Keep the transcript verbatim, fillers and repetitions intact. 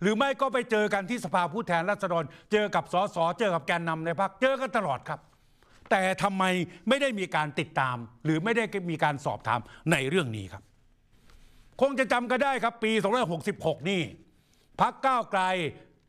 หรือไม่ก็ไปเจอกันที่สภาผู้แทนราษฎรเจอกับสสเจอกับแกนนำในพรรคเจอกันตลอดครับแต่ทำไมไม่ได้มีการติดตามหรือไม่ได้มีการสอบถามในเรื่องนี้ครับคงจะจำกันได้ครับปีสองพันห้าร้อยหกสิบหกนี่พรรคก้าวไกล